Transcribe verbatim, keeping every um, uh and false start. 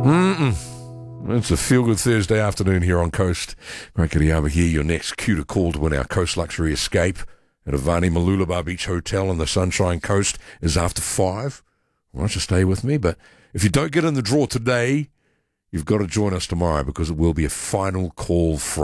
Mm-mm. It's a feel-good Thursday afternoon here on Coast. Great to have here. Your next cue to call to win our Coast Luxury Escape at Avani Mooloolaba Beach Hotel on the Sunshine Coast is after five. Why don't you stay with me? But if you don't get in the draw today, you've got to join us tomorrow because it will be a final call Friday.